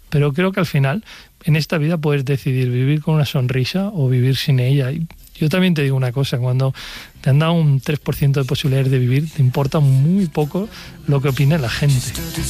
Pero creo que al final, en esta vida puedes decidir vivir con una sonrisa o vivir sin ella. Y yo también te digo una cosa, cuando te han dado un 3% de posibilidades de vivir, te importa muy poco lo que opine la gente.